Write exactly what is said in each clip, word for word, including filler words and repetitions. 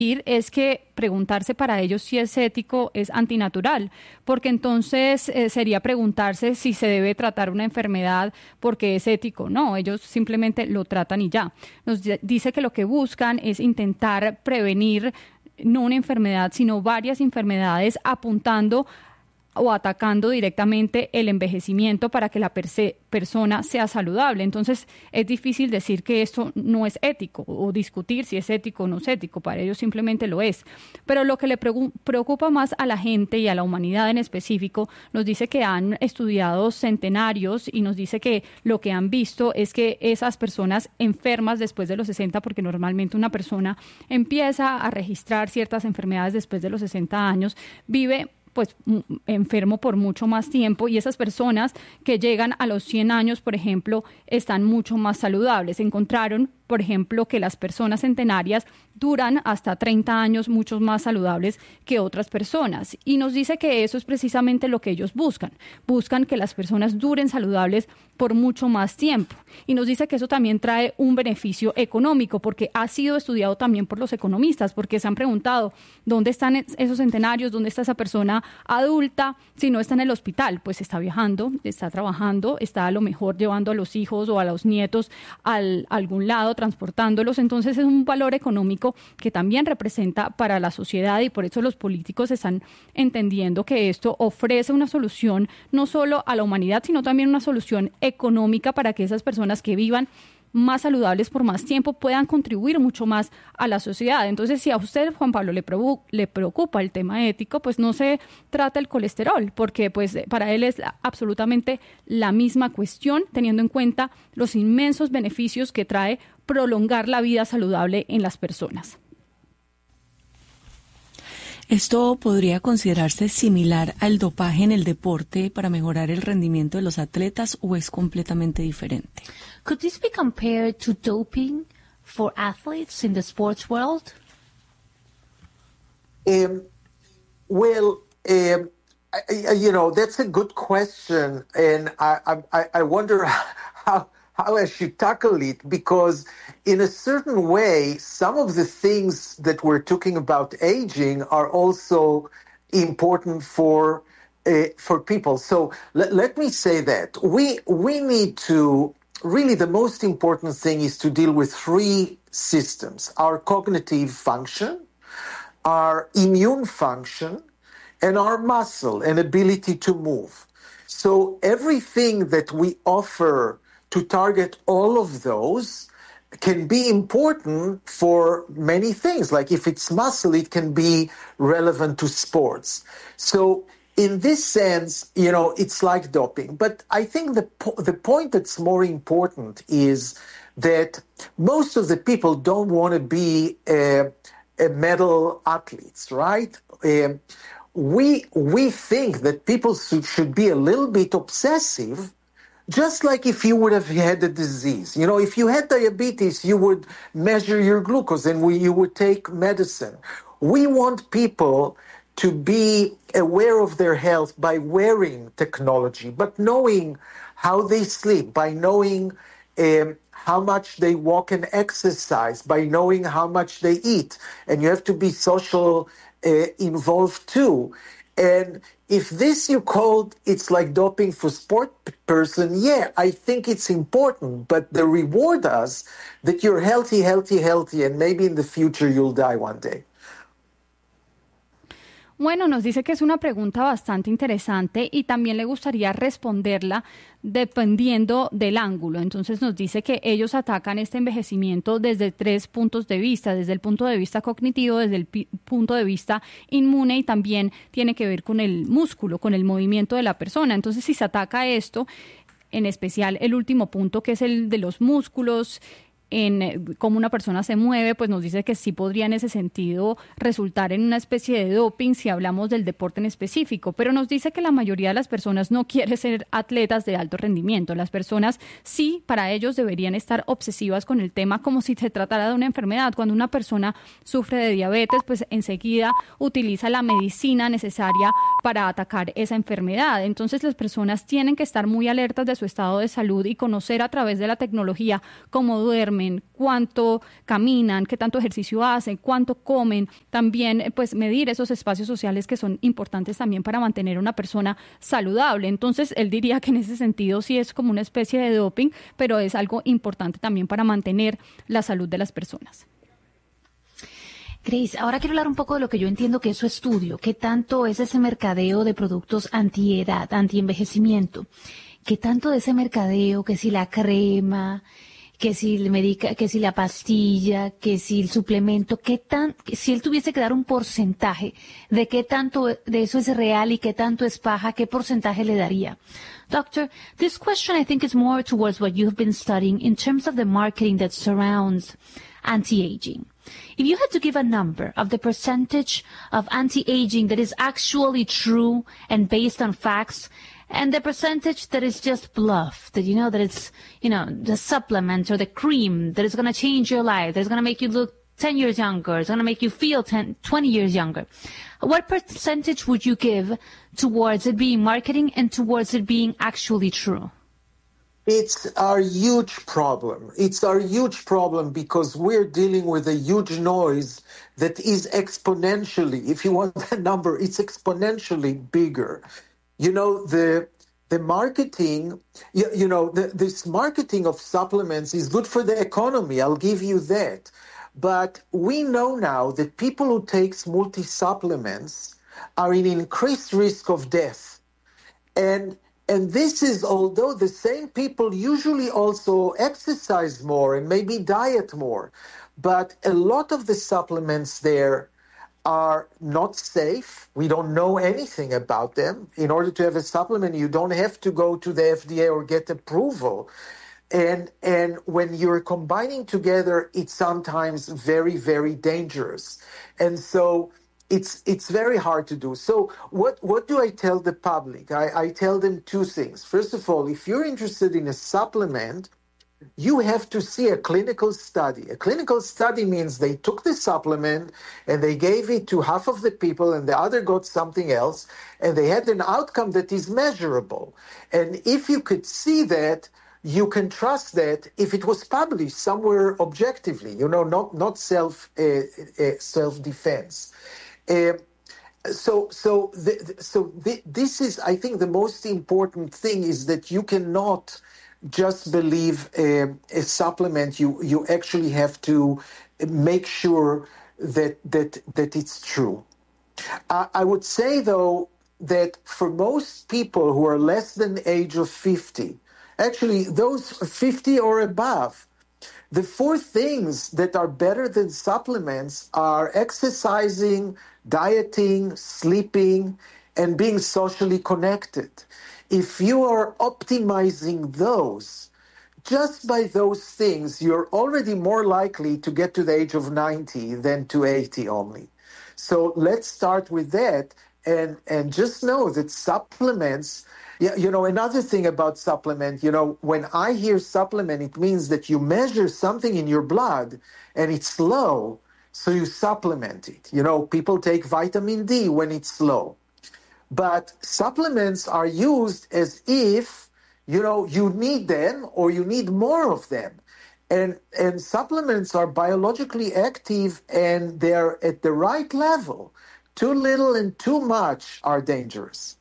es que preguntarse para ellos si es ético es antinatural, porque entonces eh, sería preguntarse si se debe tratar una enfermedad porque es ético. No, ellos simplemente lo tratan y ya. Nos dice que lo que buscan es intentar prevenir no una enfermedad, sino varias enfermedades, apuntando o atacando directamente el envejecimiento para que la perse- persona sea saludable. Entonces es difícil decir que esto no es ético o discutir si es ético o no es ético. Para ellos simplemente lo es. Pero lo que le pregu- preocupa más a la gente y a la humanidad en específico, nos dice que han estudiado centenarios y nos dice que lo que han visto es que esas personas enfermas después de los sesenta, porque normalmente una persona empieza a registrar ciertas enfermedades después de los sesenta años, vive pues enfermo por mucho más tiempo, y esas personas que llegan a los cien años, por ejemplo, están mucho más saludables. Encontraron, por ejemplo, que las personas centenarias duran hasta treinta años mucho más saludables que otras personas. Y nos dice que eso es precisamente lo que ellos buscan. Buscan que las personas duren saludables por mucho más tiempo. Y nos dice que eso también trae un beneficio económico, porque ha sido estudiado también por los economistas, porque se han preguntado dónde están esos centenarios, dónde está esa persona adulta si no está en el hospital. Pues está viajando, está trabajando, está a lo mejor llevando a los hijos o a los nietos al, a algún lado, transportándolos. Entonces es un valor económico que también representa para la sociedad, y por eso los políticos están entendiendo que esto ofrece una solución no solo a la humanidad, sino también una solución económica para que esas personas que vivan más saludables por más tiempo puedan contribuir mucho más a la sociedad. Entonces, si a usted, Juan Pablo, le, provo- le preocupa el tema ético, pues no se trata el colesterol, porque pues para él es absolutamente la misma cuestión, teniendo en cuenta los inmensos beneficios que trae prolongar la vida saludable en las personas. ¿Esto podría considerarse similar al dopaje en el deporte para mejorar el rendimiento de los atletas, o es completamente diferente? Could this be compared to doping for athletes in the sports world? Um, well, um, I, I, you know, that's a good question, and I, I, I wonder how how I should tackle it, because in a certain way, some of the things that we're talking about aging are also important for uh, for people. So let, let me say that we we need to really, the most important thing is to deal with three systems: our cognitive function, our immune function, and our muscle and ability to move. So everything that we offer to target all of those can be important for many things. Like if it's muscle, it can be relevant to sports. So in this sense, you know, it's like doping. But I think the po- the point that's more important is that most of the people don't want to be uh, a medal athletes, right? Uh, we we think that people should, should be a little bit obsessive, just like if you would have had a disease. You know, if you had diabetes, you would measure your glucose and we, you would take medicine. We want people to be aware of their health by wearing technology, but knowing how they sleep, by knowing um, how much they walk and exercise, by knowing how much they eat. And you have to be social uh, involved too. And if this you called, it's like doping for sport person, yeah, I think it's important, but the reward us that you're healthy, healthy, healthy, and maybe in the future you'll die one day. Bueno, nos dice que es una pregunta bastante interesante y también le gustaría responderla dependiendo del ángulo. Entonces nos dice que ellos atacan este envejecimiento desde tres puntos de vista: desde el punto de vista cognitivo, desde el pi- punto de vista inmune, y también tiene que ver con el músculo, con el movimiento de la persona. Entonces, si se ataca esto, en especial el último punto, que es el de los músculos, en eh, cómo una persona se mueve, pues nos dice que sí podría en ese sentido resultar en una especie de doping si hablamos del deporte en específico, pero nos dice que la mayoría de las personas no quiere ser atletas de alto rendimiento. Las personas sí, para ellos deberían estar obsesivas con el tema como si se tratara de una enfermedad. Cuando una persona sufre de diabetes, pues enseguida utiliza la medicina necesaria para atacar esa enfermedad. Entonces las personas tienen que estar muy alertas de su estado de salud y conocer a través de la tecnología cómo duermen, cuánto caminan, qué tanto ejercicio hacen, cuánto comen. También pues medir esos espacios sociales que son importantes también para mantener una persona saludable. Entonces él diría que en ese sentido sí es como una especie de doping, pero es algo importante también para mantener la salud de las personas. Grace, ahora quiero hablar un poco de lo que yo entiendo que es su estudio. ¿Qué tanto es ese mercadeo de productos antiedad, antienvejecimiento? ¿Qué tanto de ese mercadeo, que si la crema, que si el medica, que si la pastilla, que si el suplemento, qué tan, si él tuviese que dar un porcentaje de qué tanto de eso es real y qué tanto es paja, qué porcentaje le daría? Doctor, this question I think is more towards what you've been studying in terms of the marketing that surrounds anti-aging. If you had to give a number of the percentage of anti-aging that is actually true and based on facts, and the percentage that is just bluff, that you know that it's, you know, the supplement or the cream that is going to change your life, that is going to make you look ten years younger, it's going to make you feel ten, twenty years younger. What percentage would you give towards it being marketing and towards it being actually true? It's our huge problem. It's our huge problem because we're dealing with a huge noise that is exponentially, if you want that number, it's exponentially bigger. You know, the the marketing, you, you know, the, this marketing of supplements is good for the economy. I'll give you that. But we know now that people who take multi-supplements are in increased risk of death. And And this is, although the same people usually also exercise more and maybe diet more, but a lot of the supplements there are not safe. We don't know anything about them. In order to have a supplement, you don't have to go to the F D A or get approval. And and when you're combining together, it's sometimes very, very dangerous. And so It's it's very hard to do. So what, what do I tell the public? I, I tell them two things. First of all, if you're interested in a supplement, you have to see a clinical study. A clinical study means they took the supplement and they gave it to half of the people and the other got something else, and they had an outcome that is measurable. And if you could see that, you can trust that if it was published somewhere objectively, you know, not, not self, uh, uh, self-defense. Uh, so, so, the, so the, this is, I think, the most important thing is that you cannot just believe uh, a supplement. You you actually have to make sure that that that it's true. Uh, I would say, though, that for most people who are less than the age of fifty, actually those fifty or above, the four things that are better than supplements are exercising, dieting, sleeping, and being socially connected. If you are optimizing those, just by those things, you're already more likely to get to the age of ninety than to eighty only. So let's start with that, and, and just know that supplements, yeah, you know, another thing about supplement, you know, when I hear supplement, it means that you measure something in your blood and it's low, so you supplement it. You know, people take vitamin D when it's low. But supplements are used as if, you know, you need them or you need more of them. And, and supplements are biologically active and they're at the right level. Too little and too much are dangerous.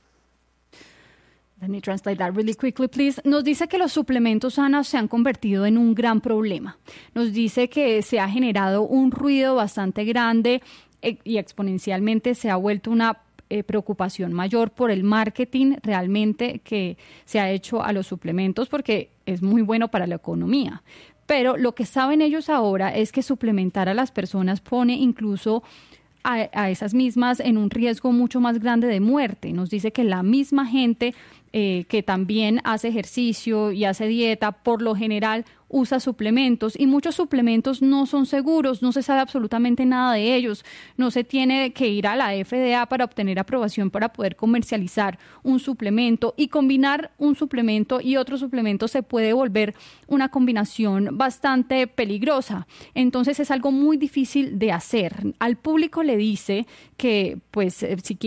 Let me translate that really quickly, please. Nos dice que los suplementos, Ana, se han convertido en un gran problema. Nos dice que se ha generado un ruido bastante grande eh, y exponencialmente se ha vuelto una eh, preocupación mayor por el marketing realmente que se ha hecho a los suplementos, porque es muy bueno para la economía. Pero lo que saben ellos ahora es que suplementar a las personas pone incluso a, a esas mismas en un riesgo mucho más grande de muerte. Nos dice que la misma gente eh, que también hace ejercicio y hace dieta, por lo general usa suplementos, y muchos suplementos no son seguros, no se sabe absolutamente nada de ellos, no se tiene que ir a la F D A para obtener aprobación para poder comercializar un suplemento, y combinar un suplemento y otro suplemento se puede volver una combinación bastante peligrosa. Entonces es algo muy difícil de hacer. Al público le dice que pues si quiere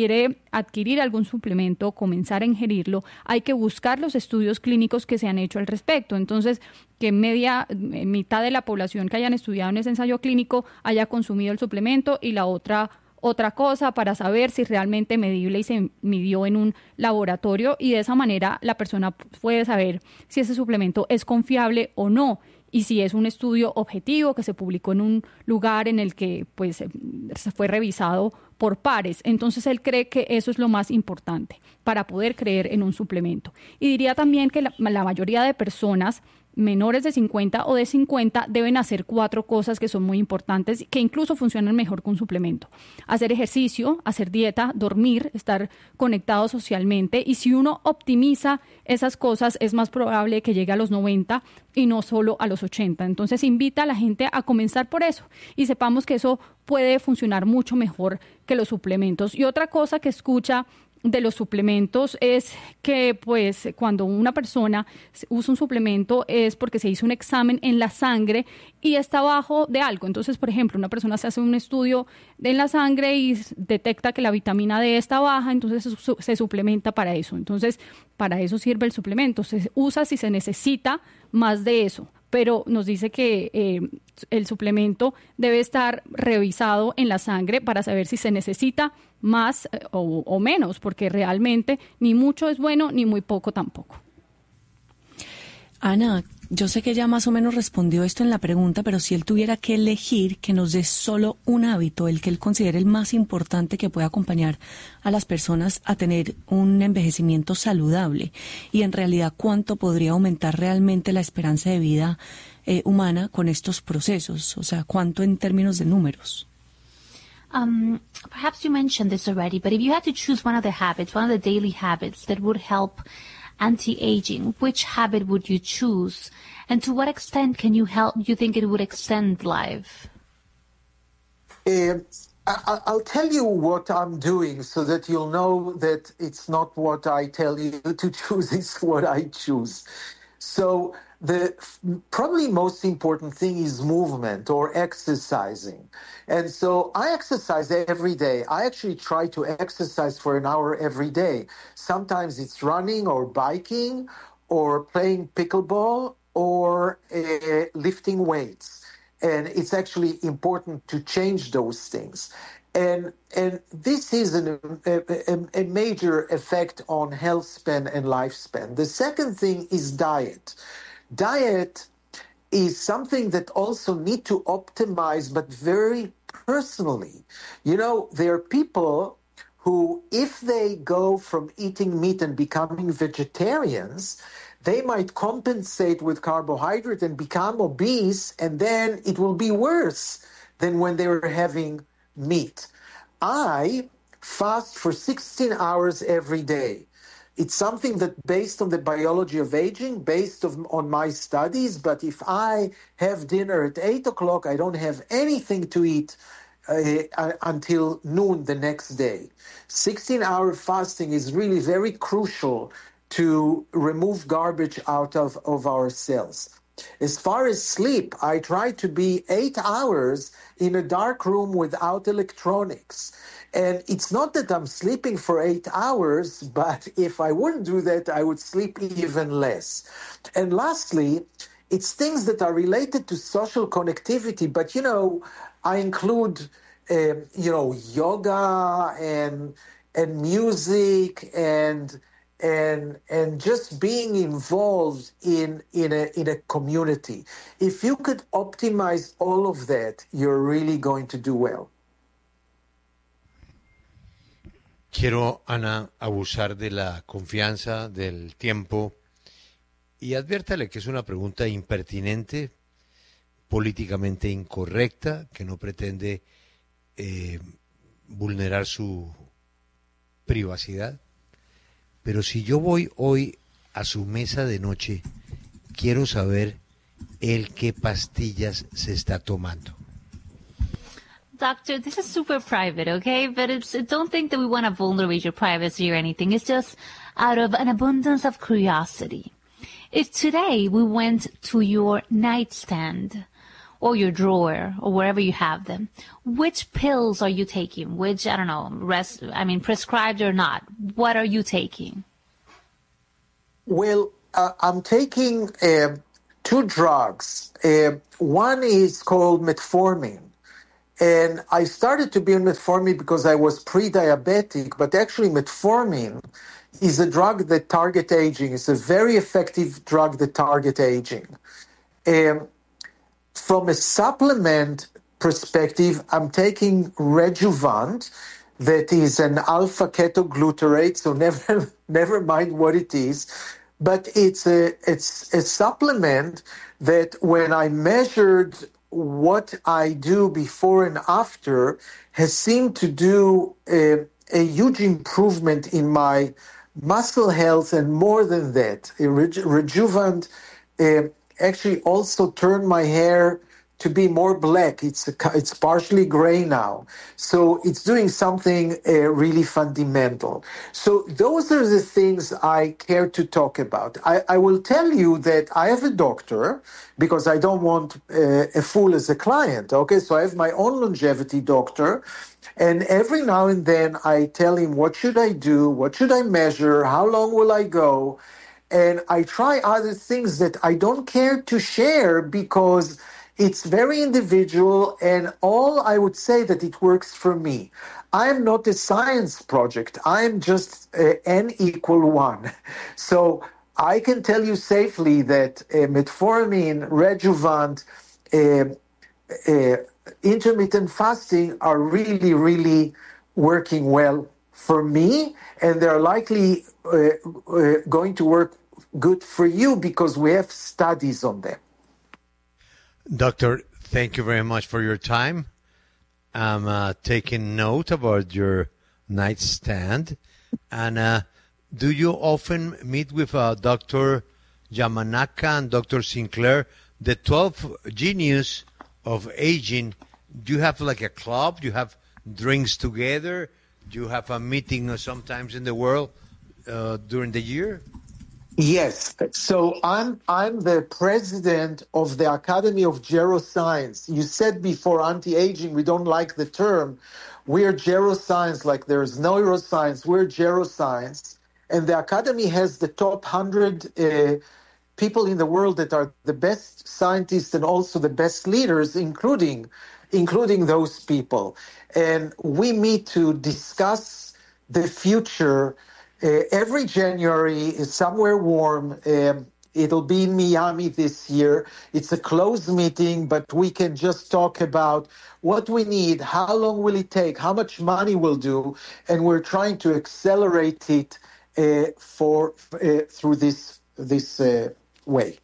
adquirir algún suplemento, comenzar a ingerirlo, hay que buscar los estudios clínicos que se han hecho al respecto. Entonces, que media, mitad de la población que hayan estudiado en ese ensayo clínico haya consumido el suplemento y la otra otra cosa para saber si es realmente medible y se midió en un laboratorio, y de esa manera la persona puede saber si ese suplemento es confiable o no, y si es un estudio objetivo que se publicó en un lugar en el que pues se fue revisado por pares. Entonces él cree que eso es lo más importante para poder creer en un suplemento. Y diría también que la, la mayoría de personas menores de cincuenta o de cincuenta deben hacer cuatro cosas que son muy importantes, que incluso funcionan mejor con un suplemento: hacer ejercicio, hacer dieta, dormir, estar conectado socialmente, y si uno optimiza esas cosas es más probable que llegue a los noventa y no solo a los ochenta. Entonces invita a la gente a comenzar por eso y sepamos que eso puede funcionar mucho mejor que los suplementos. Y otra cosa que escucha de los suplementos es que pues cuando una persona usa un suplemento es porque se hizo un examen en la sangre y está bajo de algo. Entonces, por ejemplo, una persona se hace un estudio en la sangre y detecta que la vitamina D está baja, entonces se, se suplementa para eso. Entonces, para eso sirve el suplemento. Se usa si se necesita más de eso, pero nos dice que eh, el suplemento debe estar revisado en la sangre para saber si se necesita más eh, o, o menos, porque realmente ni mucho es bueno ni muy poco tampoco. Ana, yo sé que ya más o menos respondió esto en la pregunta, pero si él tuviera que elegir, que nos dé solo un hábito, el que él considere el más importante que puede acompañar a las personas a tener un envejecimiento saludable, y en realidad cuánto podría aumentar realmente la esperanza de vida eh, humana con estos procesos, o sea, cuánto en términos de números. Um, perhaps you mentioned this already, but if you had to choose one of the habits, one of the daily habits that would help anti-aging, which habit would you choose? And to what extent can you help, you think it would extend life? Uh, I, I'll tell you what I'm doing so that you'll know that it's not what I tell you to choose, it's what I choose. So the probably most important thing is movement or exercising. And so I exercise every day. I actually try to exercise for an hour every day. Sometimes it's running or biking or playing pickleball or uh, lifting weights. And it's actually important to change those things. And and this is an, a, a, a major effect on health span and lifespan. The second thing is diet. Diet is something that also need to optimize, but very personally. You know, there are people who, if they go from eating meat and becoming vegetarians, they might compensate with carbohydrate and become obese, and then it will be worse than when they were having meat. I fast for sixteen hours every day. It's something that based on the biology of aging, based of, on my studies, but if I have dinner at eight o'clock, I don't have anything to eat uh, until noon the next day. sixteen-hour fasting is really very crucial to remove garbage out of, of our cells. As far as sleep, I try to be eight hours in a dark room without electronics. And it's not that I'm sleeping for eight hours, but if I wouldn't do that, I would sleep even less. And lastly, it's things that are related to social connectivity. But, you know, I include, uh, you know, yoga and and music and and and just being involved in in a in a community. If you could optimize all of that, you're really going to do well. Quiero, Ana, abusar de la confianza, del tiempo, y adviértale que es una pregunta impertinente, políticamente incorrecta, que no pretende eh, vulnerar su privacidad. Pero si yo voy hoy a su mesa de noche, quiero saber él qué pastillas se está tomando. Doctor, this is super private, okay? But it's don't think that we want to vulnerate your privacy or anything. It's just out of an abundance of curiosity. If today we went to your nightstand, or your drawer or wherever you have them, which pills are you taking? Which, I don't know, rest, I mean, prescribed or not, what are you taking? Well, uh, I'm taking uh, two drugs. Uh, one is called metformin. And I started to be on metformin because I was pre-diabetic, but actually metformin is a drug that targets aging. It's a very effective drug that targets aging. Um, from a supplement perspective, I'm taking Rejuvant, that is an alpha ketoglutarate, so never never mind what it is. But it's a it's a supplement that when I measured what I do before and after has seemed to do a, a huge improvement in my muscle health, and more than that, Reju- Rejuvant uh, actually also turned my hair to be more black. It's a, it's partially gray now. So it's doing something uh, really fundamental. So those are the things I care to talk about. I, I will tell you that I have a doctor because I don't want uh, a fool as a client. Okay, so I have my own longevity doctor. And every now and then I tell him, what should I do? What should I measure? How long will I go? And I try other things that I don't care to share because it's very individual, and all I would say that it works for me. I'm not a science project. I'm just uh, n equal one. So I can tell you safely that uh, metformin, Rejuvant, uh, uh, intermittent fasting are really, really working well for me, and they're likely uh, uh, going to work good for you because we have studies on them. Doctor, thank you very much for your time. I'm uh, taking note about your nightstand. And uh, do you often meet with uh, Doctor Yamanaka and Doctor Sinclair, the twelve genius of aging? Do you have like a club? Do you have drinks together? Do you have a meeting sometimes in the world uh, during the year? Yes. So I'm I'm the president of the Academy of Geroscience. You said before anti-aging, we don't like the term. We're geroscience, like there's neuroscience. We're geroscience. And the Academy has the top one hundred uh, people in the world that are the best scientists and also the best leaders, including including those people. And we meet to discuss the future. Uh, every January is somewhere warm. Um, it'll be in Miami this year. It's a closed meeting, but we can just talk about what we need, how long will it take, how much money we'll do, and we're trying to accelerate it uh, for uh, through this this uh, way.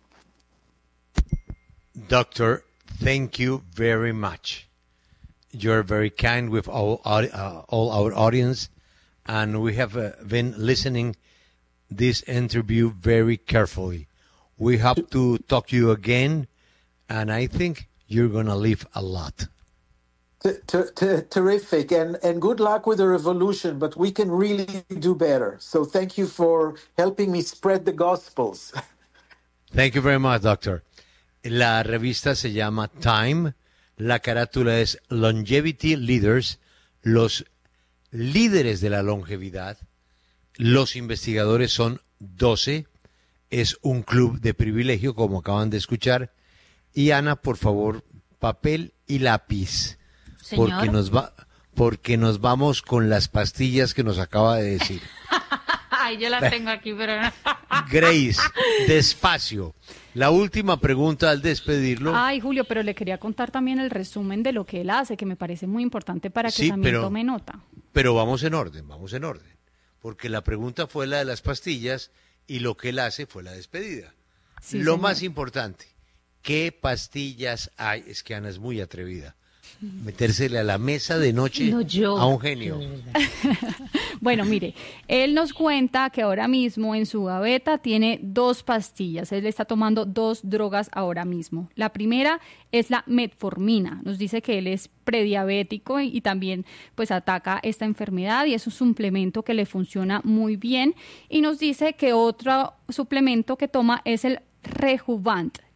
Doctor, thank you very much. You're very kind with all, uh, all our audience. And we have uh, been listening this interview very carefully. We hope to talk to you again, and I think you're going to live a lot. T- t- t- terrific, and, and good luck with the revolution, but we can really do better. So thank you for helping me spread the gospels. Thank you very much, doctor. La revista se llama Time. La carátula es Longevity Leaders, los líderes de la longevidad. Los investigadores son doce. Es un club de privilegio, como acaban de escuchar. Y Ana, por favor, papel y lápiz. Señor. Porque nos va, porque nos vamos con las pastillas que nos acaba de decir. Ay, yo las tengo aquí, pero no. Grace, despacio. La última pregunta al despedirlo. Ay, Julio, pero le quería contar también el resumen de lo que él hace, que me parece muy importante para que Sí, también pero- tome nota. Pero vamos en orden, vamos en orden. Porque la pregunta fue la de las pastillas y lo que él hace fue la despedida. Sí, lo señor. más importante, ¿qué pastillas hay? Es que Ana es muy atrevida. Metérsele a la mesa de noche No, yo. a un genio. Bueno, mire, él nos cuenta que ahora mismo en su gaveta tiene dos pastillas. Él está tomando dos drogas ahora mismo. La primera es la metformina. Nos dice que él es prediabético y, y también pues ataca esta enfermedad y es un suplemento que le funciona muy bien. Y nos dice que otro suplemento que toma es el Rejuvant,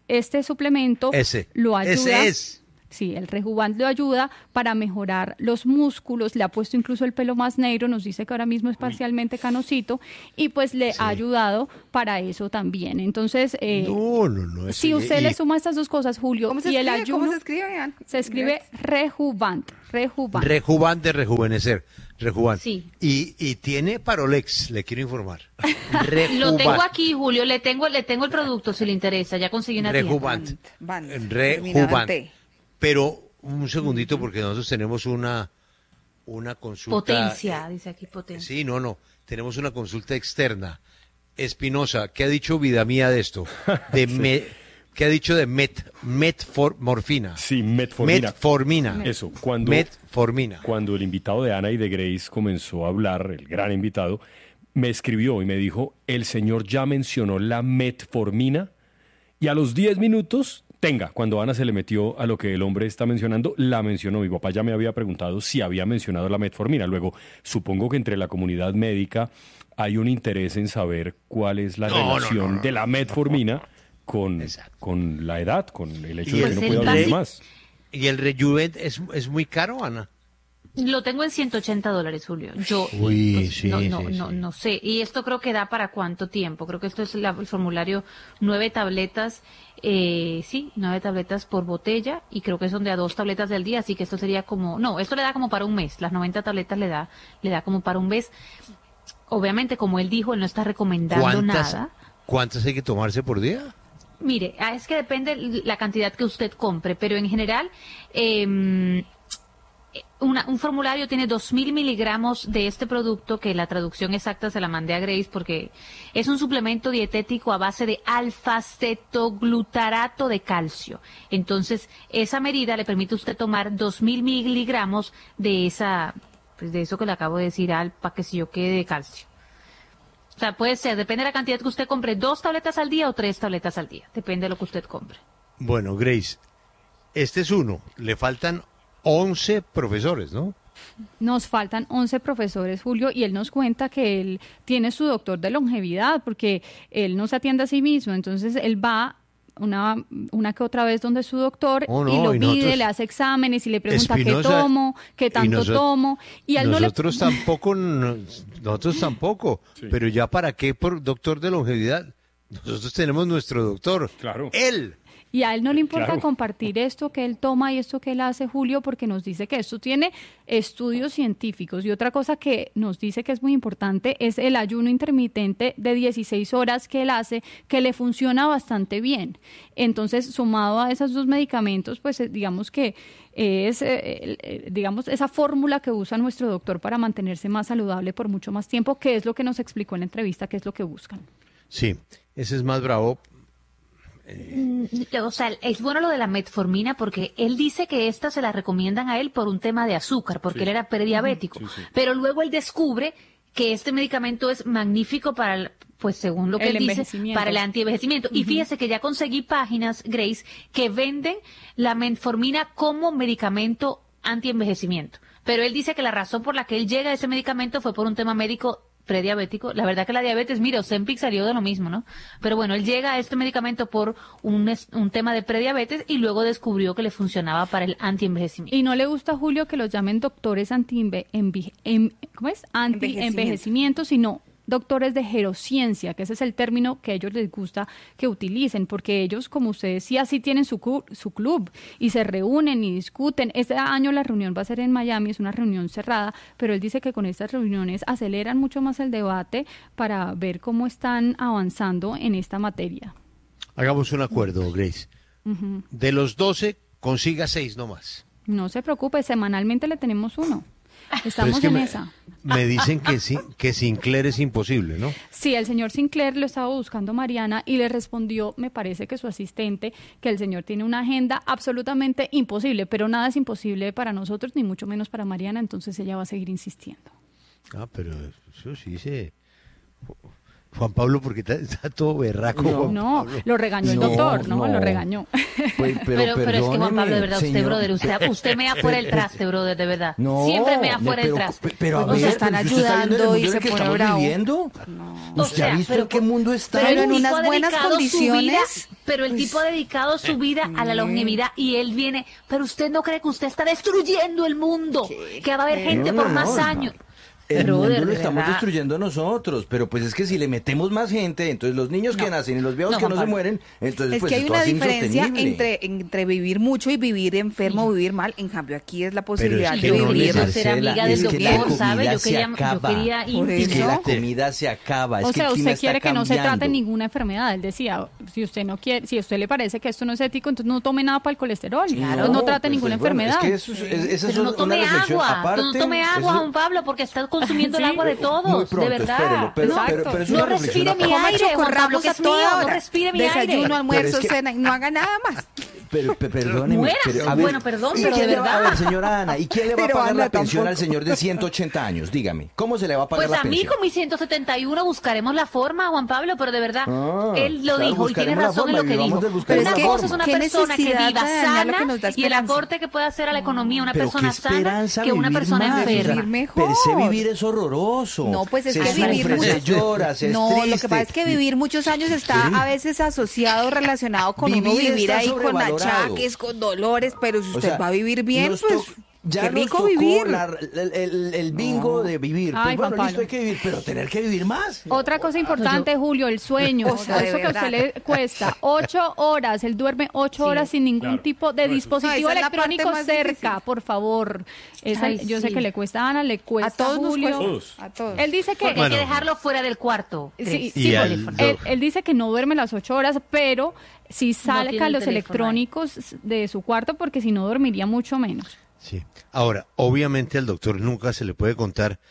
este suplemento Ese, lo ayuda. ese es. Sí, el Rejuvant lo ayuda para mejorar los músculos, le ha puesto incluso el pelo más negro, nos dice que ahora mismo es parcialmente canosito, y pues le Sí. ha ayudado para eso también. Entonces, eh, No, no, no. si ese- usted y- le suma estas dos cosas, Julio, ¿Cómo se y el escribe? ayuno, ¿Cómo se escribe? Iván? se escribe Rejuvant, Rejuvant. Rejuvant de rejuvenecer. Rejuvant. Sí. Y, y tiene Parolex, le quiero informar. Lo tengo Rejuvant. aquí, Julio, le tengo, le tengo el producto si le interesa, ya conseguí una tienda. Rejuvant. Band, terminada en Rejuvant. T. Pero un segundito, porque nosotros tenemos una, una consulta. Potencia, eh, dice aquí potencia. Sí, no, no. Tenemos una consulta externa. Espinosa, ¿qué ha dicho vida mía de esto? De me- ¿Qué ha dicho de met, metformina? Sí, metformina. Metformina. Eso, cuando, Metformina. cuando el invitado de Ana y de Grace comenzó a hablar, el gran invitado, me escribió y me dijo, el señor ya mencionó la metformina, y a los diez minutos, tenga, cuando Ana se le metió a lo que el hombre está mencionando, la mencionó. Mi papá ya me había preguntado si había mencionado la metformina. Luego, supongo que entre la comunidad médica hay un interés en saber cuál es la No, no, relación no, no, de la metformina con, Exacto. con la edad, con el hecho Y de el que no Pues pueda el vivir basi- más. ¿Y el Rejuvent es, es muy caro, Ana? Lo tengo en ciento ochenta dólares, Julio. Yo Uy, pues, sí, no, no, sí, no, sí. no sé. Y esto creo que da para cuánto tiempo. Creo que esto es la- el formulario nueve tabletas, eh, sí, nueve tabletas por botella, y creo que son de a dos tabletas del día, así que esto sería como, no, esto le da como para un mes. Las noventa tabletas le da, le da como para un mes. Obviamente, como él dijo, él no está recomendando ¿Cuántas, nada. ¿Cuántas hay que tomarse por día? Mire, ah, es que depende la cantidad que usted compre, pero en general, eh, una- un formulario tiene dos mil miligramos de este producto, que la traducción exacta se la mandé a Grace porque es un suplemento dietético a base de alfa-cetoglutarato de calcio. Entonces, esa medida le permite a usted tomar dos mil miligramos de esa, pues de eso que le acabo de decir, alfa, que si yo qué, de calcio. O sea, puede ser, depende de la cantidad que usted compre, dos tabletas al día o tres tabletas al día, depende de lo que usted compre. Bueno, Grace, este es uno. Le faltan once profesores, ¿no? Nos faltan once profesores, Julio, y él nos cuenta que él tiene su doctor de longevidad, porque él no se atiende a sí mismo, entonces él va una, una que otra vez donde su doctor Oh, no, y lo y mide, nosotros- le hace exámenes y le pregunta Espinosa, qué tomo, qué y tanto nosot- tomo, y a él no le... Nosotros tampoco, no- nosotros tampoco. Sí. Pero ya para qué por doctor de longevidad. Nosotros tenemos nuestro doctor. Claro. Él. Y a él no le importa Claro. compartir esto que él toma y esto que él hace, Julio, porque nos dice que esto tiene estudios científicos. Y otra cosa que nos dice que es muy importante es el ayuno intermitente de dieciséis horas que él hace, que le funciona bastante bien. Entonces, sumado a esos dos medicamentos, pues eh, digamos que es, eh, eh, digamos, esa fórmula que usa nuestro doctor para mantenerse más saludable por mucho más tiempo, que es lo que nos explicó en la entrevista, que es lo que buscan. Sí, ese es más bravo. O sea, es bueno lo de la metformina porque él dice que esta se la recomiendan a él por un tema de azúcar, porque Sí. él era prediabético. Sí, sí. Pero luego él descubre que este medicamento es magnífico para, el- pues según lo que El él dice, envejecimiento. para el antienvejecimiento. Y fíjese que ya conseguí páginas, Grace, que venden la metformina como medicamento antienvejecimiento. Pero él dice que la razón por la que él llega a ese medicamento fue por un tema médico prediabético. La verdad que la diabetes, mira, Ozempic salió de lo mismo, ¿no? Pero bueno, él llega a este medicamento por un, es- un tema de prediabetes y luego descubrió que le funcionaba para el antienvejecimiento. Y no le gusta, Julio, que los llamen doctores anti ¿cómo es? Anti-envejecimiento, sino doctores de gerociencia, que ese es el término que a ellos les gusta que utilicen, porque ellos, como usted decía, sí tienen su, cu- su club y se reúnen y discuten. Este año la reunión va a ser en Miami, es una reunión cerrada, pero él dice que con estas reuniones aceleran mucho más el debate para ver cómo están avanzando en esta materia. Hagamos un acuerdo, Grace. De los doce, consiga seis nomás. No se preocupe, semanalmente le tenemos uno. Estamos Pero es que en me, esa. me dicen que, sí, que Sinclair es imposible, ¿no? Sí, el señor Sinclair lo estaba buscando Mariana y le respondió, me parece que su asistente, que el señor tiene una agenda absolutamente imposible, pero nada es imposible para nosotros, ni mucho menos para Mariana, entonces ella va a seguir insistiendo. Ah, pero eso sí se... Juan Pablo, porque está, está todo berraco. No, Juan no Pablo. lo regañó el No, doctor, no, no. lo regañó. Pues, Pero, pero, es que Juan perdóneme, Pablo, de verdad, usted, señor. brother, usted, usted me da fuera el traste, brother, de verdad. No, Siempre me da no, fuera el pero- traste. Pero a Pues nos ver, están pero usted está viendo el ayudando mundo y en el se que pone estamos bravo. viviendo. O ¿Usted sea, ha visto pero- en qué mundo está? pero el en tipo unas ha buenas dedicado su condiciones, vida- pero el tipo ha dedicado su vida a la longevidad y él viene, pero usted no cree que usted está destruyendo el mundo, que va a haber gente No, por no, más no, años. El Brother, mundo lo de estamos verdad. destruyendo nosotros, pero pues es que si le metemos más gente, entonces los niños que No. nacen y los viejos No, que Juan no se Pablo. mueren, entonces Es pues que hay esto una va a ser diferencia insostenible. entre, entre vivir mucho y vivir enfermo o vivir mal. En cambio, aquí es la posibilidad es de que Yo no vivir. quería ser Marcela, amiga del es que la doctor, ¿sabe? comida Yo se quería, yo acaba. quería Por Es que íntimo. la comida se acaba. Es O que sea, el clima usted quiere está que no se trate cambiando. ninguna enfermedad. Él decía, si usted no quiere, si a usted le parece que esto no es ético, entonces no tome nada para el colesterol. Claro. Entonces no trate pues, ninguna pues, bueno, enfermedad. Es que eso, es, esa es Pero no una tome reflexión agua, aparte. no tome eso- agua, Juan Pablo, porque está consumiendo Sí. el agua de todos, Muy pronto, de verdad. espérelo, pero- no, pero- pero es no una reflexión respire mi aparte. Coma aire, Juan Pablo, chocorramos que a es mío, toda no hora. respire mi Desayuno, aire. almuerzo, Pero es que- cena, y no haga nada más. Pero, pe- perdóneme. Muérase. pero, a ver, Bueno, perdón, ¿y pero quién de le va- A verdad. ver, señora Ana, ¿y quién le va a Pero pagar Ana la pensión tampoco. al señor de ciento ochenta años? Dígame, ¿cómo se le va a pagar Pues la a mí pensión? con mis ciento setenta y uno buscaremos la forma, Juan Pablo, pero de verdad, Ah, él lo claro, dijo y tiene buscaremos la razón en lo forma, que vivamos dijo. del buscar Una una cosa forma. es una ¿Qué persona que necesidad viva de dañar lo sana que nos da y el esperanza? aporte que puede hacer a la economía una Pero persona qué sana esperanza que una vivir persona más, enferma. Vivir mejor. Pero ese vivir es horroroso. No, pues es se que sufre, vivir se mucho- llora, se es No, lo que triste. pasa es que vivir muchos años está Sí. a veces asociado, relacionado con uno Vivir vivir está ahí con sobrevalorado. achaques, con dolores, pero si O usted sea, va a vivir bien, nos pues to- ya qué nos rico tocó vivir. la- el, el- el bingo de vivir. Ay, Pues bueno, Juan listo, Pablo. hay que vivir, pero tener que vivir más. Otra cosa importante, Julio, el sueño. O sea, de Eso que a usted verdad. le cuesta ocho horas. Él duerme ocho Sí. horas sin ningún Claro. tipo de No, eso- dispositivo No, esa es la parte electrónico más cerca, difícil. por favor. Esa- Ay, yo sé sí. que le cuesta a Ana, le cuesta A todos nos Julio. cuesta. Todos. A todos. Él dice que Porque Bueno. hay que dejarlo fuera del cuarto. Sí, Cris. sí, Y al él, do- él dice que no duerme las ocho horas, pero si saca tiene el los teléfono electrónicos de su cuarto, porque si no dormiría mucho menos. Sí. Ahora, obviamente al doctor nunca se le puede contar,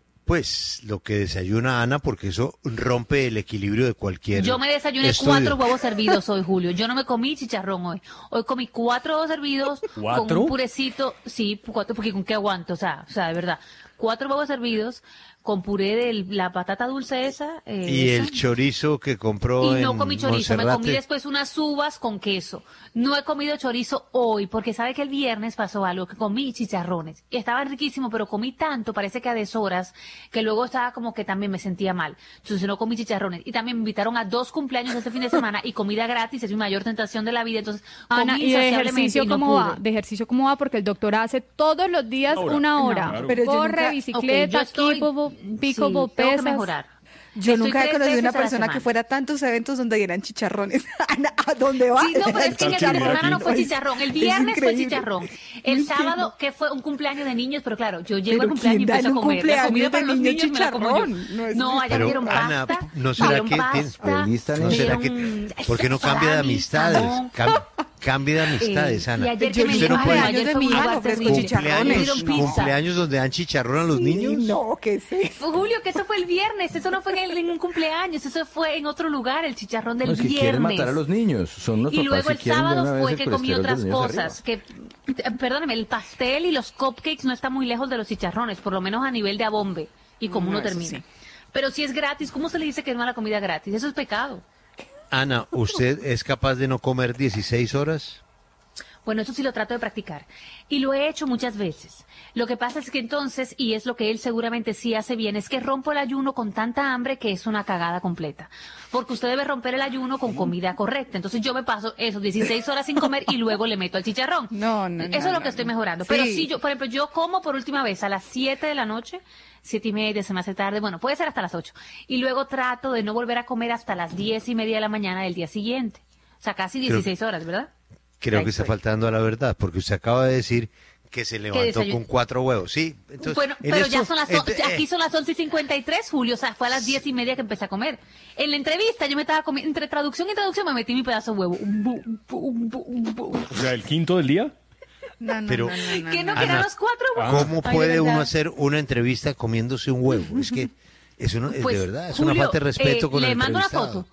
pues, lo que desayuna Ana, porque eso rompe el equilibrio de cualquier Yo me desayuné estudio. cuatro huevos hervidos hoy, Julio. Yo no me comí chicharrón hoy. Hoy comí cuatro huevos hervidos con ¿Cuatro? un purecito. Sí, cuatro, porque con qué aguanto, o sea, o sea, de verdad. Cuatro huevos hervidos con puré de la patata dulce esa. eh, Y esa. el chorizo que compró Y no en comí chorizo, me Monserrate. comí después unas uvas con queso. No he comido chorizo hoy, porque sabe que el viernes pasó algo, que comí chicharrones. Y estaban riquísimos, pero comí tanto, parece que a deshoras, que luego estaba como que también me sentía mal. Entonces no comí chicharrones. Y también me invitaron a dos cumpleaños este fin de semana y comida gratis, es mi mayor tentación de la vida. Entonces, Ana, comí ¿y de insaciablemente ejercicio y no cómo pude. va? De ejercicio cómo va, porque el doctor hace todos los días Una hora. una hora. No, claro. Pero yo Corre, nunca- bicicleta, Ok, yo estoy- pickleball, pickleball, sí, tengo que pesas. mejorar. Yo Estoy nunca he tres conocido veces una a la persona que semana. fuera a tantos eventos donde dieran chicharrones. Ana, ¿a dónde va? Sí, no, pero es que en el fin de semana no fue Es- chicharrón. El es viernes fue increíble. chicharrón. No El entiendo. sábado, que fue un cumpleaños de niños, pero claro, yo llego al Pero cumpleaños y ¿quién da empiezo a en un comer. La cumpleaños comida de para los niño niños me la como yo. chicharrón? No, eso No, es allá Pero, dieron Ana, pasta, ¿no será dieron que tiene- pasta, Ahí están ¿No será dieron que, ¿por qué no cambia de salami, amistades? jamón. Cam- cambia de amistades, Eh, Ana. y ayer Yo que me Usted dijo, no puede- "Ay, ayer de fue mi un hija lugar ofrezco terrible". chicharrones. Me Cumpleaños, dieron pizza. cumpleaños donde dan chicharrón a los niños. No, ¿qué es eso? Fue, Julio, que eso fue el viernes, eso no fue en, el- en un cumpleaños, eso fue en otro lugar, el chicharrón del No, es que viernes. quieren matar a los niños. Son unos Y papás luego que el quieren de una sábado vez fue el que comí colesterol de otras los niños cosas, arriba. que, eh, perdóneme, el pastel y los cupcakes no están muy lejos de los chicharrones, por lo menos a nivel de abombe, y como No, uno eso termina. sí. Pero si es gratis, ¿cómo se le dice que es mala comida gratis? Eso es pecado. Ana, ¿usted es capaz de no comer dieciséis horas? Bueno, eso sí lo trato de practicar. Y lo he hecho muchas veces. Lo que pasa es que entonces, y es lo que él seguramente sí hace bien, es que rompo el ayuno con tanta hambre que es una cagada completa. Porque usted debe romper el ayuno con comida correcta. Entonces yo me paso esos dieciséis horas sin comer y luego le meto al chicharrón. No, no, no, Eso es lo no, que estoy no. mejorando. Sí. Pero sí, yo, por ejemplo, yo como por última vez a las siete de la noche, siete y media, se me hace tarde, bueno, puede ser hasta las ocho. Y luego trato de no volver a comer hasta las diez y media de la mañana del día siguiente. O sea, casi dieciséis horas, ¿verdad? Creo Ahí que está fue. faltando a la verdad, porque usted acaba de decir que se levantó desayuno? con cuatro huevos. Sí, entonces, Bueno, en pero esto- ya son las on- este- aquí eh, son las once y cincuenta y tres, Julio, o sea, fue a las diez y media que empecé a comer. En la entrevista yo me estaba comiendo, entre traducción y traducción me metí mi pedazo de huevo. Un bu- un bu- un bu- un bu. O sea, el quinto del día. No, no, Pero- no, no, no, ¿Qué no no. quedan Ana, los cuatro huevos? ¿Cómo Ay, de puede uno verdad. hacer una entrevista comiéndose un huevo? Es que eso no, es Pues, de verdad, es Julio, una falta de respeto eh, con le el mando una entrevistado. foto.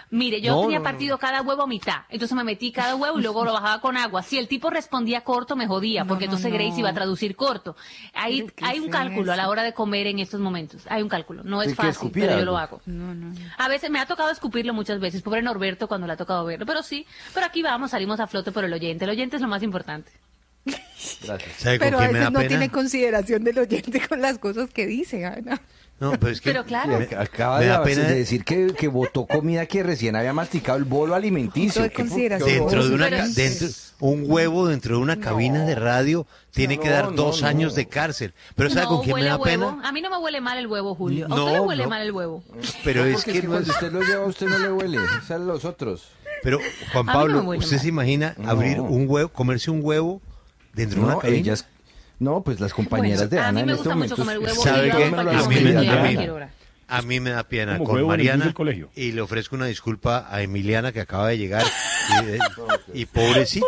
Mire, yo No, tenía no, partido cada huevo a mitad, entonces me metí cada huevo y luego lo bajaba con agua. Si el tipo respondía corto, me jodía, No, porque no, entonces no. Grace iba a traducir corto. Hay, ¿Pero qué hay un es cálculo a la eso? hora de comer en estos momentos. Hay un cálculo. No es ¿De qué, fácil, escupir pero yo algo? lo hago. No, no, no. A veces me ha tocado escupirlo muchas veces. Pobre Norberto cuando le ha tocado verlo. Pero sí, pero aquí vamos, salimos a flote por el oyente. El oyente es lo más importante. Gracias. ¿Sabe con Pero a quién me veces da no pena? tiene consideración del oyente con las cosas que dice, Ana. No, pero es que Pero claro. me- Acaba me de, da pena de decir que, que botó comida que recién había masticado, el bolo alimenticio. Punto de ¿Qué- consideración. qué- dentro de una Pero ca- es- dentro un huevo dentro de una cabina de radio tiene que No, dar no, dos no. años de cárcel. Pero ¿sabe No, con quién me huele da a huevo. pena? A mí no me huele mal el huevo, Julio. ¿A No, usted le huele no. mal el huevo? Pero es Porque que no cuando es- usted lo lleva, a usted no le huele. Es a los otros. Pero Juan mí no Pablo, me huele ¿usted mal. se imagina No. abrir un huevo, comerse un huevo dentro de No, una cabina? ellas. No, pues las compañeras Bueno, de a Ana mí me en este gusta mucho momento. comer huevo ¿Sabe y qué? yo A mí acompaño me- con a a mí- cualquier hora. A mí me da pena Como con huevo en el bus Mariana del colegio. y le ofrezco una disculpa a Emiliana que acaba de llegar y, y pobrecita,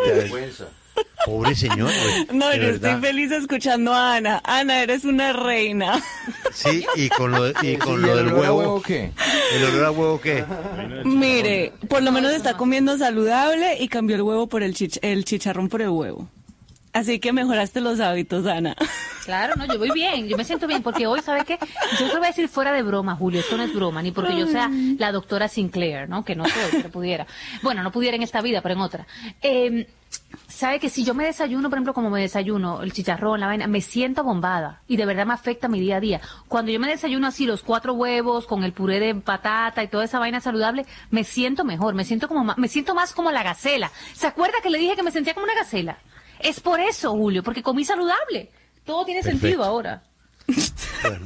pobre señor. güey, No, de yo estoy verdad. feliz escuchando a Ana. Ana, eres una reina. Sí, y con lo, y con ¿Y lo el del olor a huevo, huevo qué? ¿el olor a huevo qué? Mire, por lo menos está comiendo saludable y cambió el huevo por el, chich- el chicharrón por el huevo. Así que mejoraste los hábitos, Ana. Claro, no, yo voy bien, yo me siento bien, porque hoy, ¿sabe qué? Yo te lo voy a decir fuera de broma, Julio, esto no es broma, ni porque yo sea la doctora Sinclair, ¿no? Que no soy, pero pudiera. Bueno, no pudiera en esta vida, pero en otra. Eh, ¿Sabe que si yo me desayuno, por ejemplo, como me desayuno, el chicharrón, la vaina, me siento bombada y de verdad me afecta mi día a día? Cuando yo me desayuno así, los cuatro huevos, con el puré de patata y toda esa vaina saludable, me siento mejor, me siento como ma- me siento más como la gacela. ¿Se acuerda que le dije que me sentía como una gacela? Es por eso, Julio, porque comí saludable. Todo tiene Perfecto. sentido ahora. Bueno,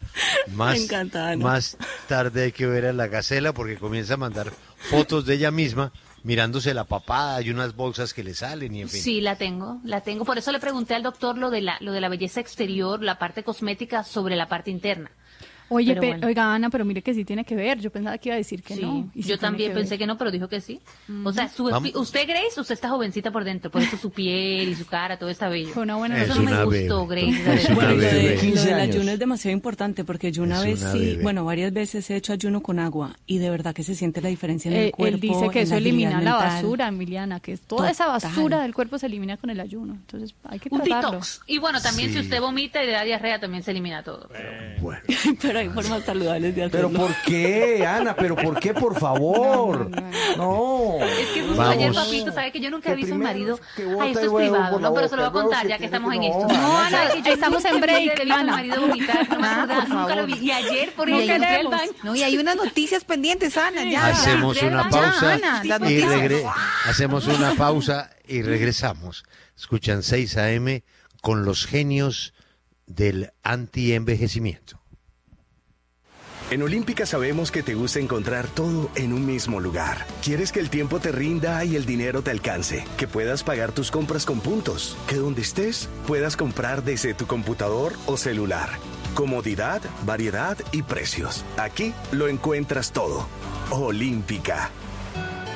más, Me encanta, Ana. más tarde hay que ver a la gacela porque comienza a mandar fotos de ella misma mirándose la papada y unas bolsas que le salen y en fin. Sí, la tengo, la tengo. Por eso le pregunté al doctor lo de la, lo de la belleza exterior, la parte cosmética sobre la parte interna. Oye, Pero pe- bueno. oiga, Ana, pero mire que sí tiene que ver. Yo pensaba que iba a decir que Sí, no. y sí yo tiene también que pensé ver. que no, pero dijo que sí. O sea, su, Vamos. usted, Grace, usted está jovencita por dentro, por eso su piel y su cara, todo está bello. Fue una buena Es Eso no me una gustó, bebé. Grace. Es una Bueno, lo, bebé. de, lo quince del años. ayuno es demasiado importante porque yo una Es vez una sí, bebé. bueno, varias veces he hecho ayuno con agua y de verdad que se siente la diferencia en Eh, el cuerpo. él dice que en eso la agilidad elimina la mental. basura, Emiliana, que toda esa Total. basura del cuerpo se elimina con el ayuno. Entonces hay que Un tratarlo. detox. Y bueno, también Sí. si usted vomita y le da diarrea, también se elimina todo. pero- Bueno, Pero hay formas saludables de ¿Pero hacerlo. por qué, Ana? ¿Pero por qué, por favor? No. Es que justo Vamos. ayer, papito, ¿sabe que yo nunca he Que visto a un primero marido? que bota Ay, esto el es huevo privado, por la no, pero se lo voy a boca, contar luego ya que que estamos en tiene que- esto. no, Ana, ¿Sabe que yo estamos nunca en vi break, he visto a Ana. un marido vomitar, no me Ah, acordaba, por nunca lo favor. vi. Y ayer, por No ejemplo, entré al queremos. baño. No, y hay unas noticias pendientes, Ana, ya. hacemos ya, una ya, pausa Ana, las y noticias. regre- hacemos una pausa y regresamos. Escuchan seis A M con los genios del anti-envejecimiento. En Olímpica sabemos que te gusta encontrar todo en un mismo lugar. Quieres que el tiempo te rinda y el dinero te alcance, que puedas pagar tus compras con puntos, que donde estés puedas comprar desde tu computador o celular. Comodidad, variedad y precios. Aquí lo encuentras todo. Olímpica.